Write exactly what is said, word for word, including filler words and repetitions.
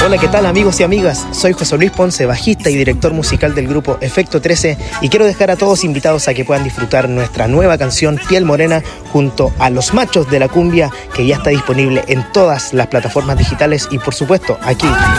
Hola, ¿qué tal amigos y amigas? Soy José Luis Ponce, bajista y director musical del grupo Efecto trece, y quiero dejar a todos invitados a que puedan disfrutar nuestra nueva canción Piel Morena junto a Los Machos de la Cumbia, que ya está disponible en todas las plataformas digitales y por supuesto aquí